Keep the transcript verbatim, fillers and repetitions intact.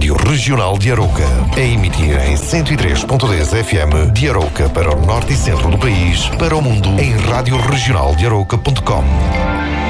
Rádio Regional de Arouca, a emitir em cento e três ponto dez F M de Arouca para o norte e centro do país, para o mundo em rádio regional de arouca ponto com.